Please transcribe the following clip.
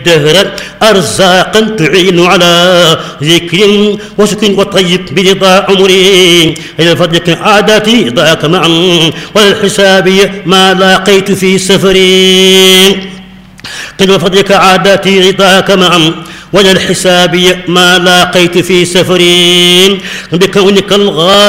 الدهر أرزاقا تعين على ذكر وسكن وطيب برضا عمري إلى فضلك عاداتي ضاك معا والحساب ما لاقيت في سفري قل وفضلك عاداتي رضاك معا ولا الحساب ما لاقيت في سفري بكونك الغالي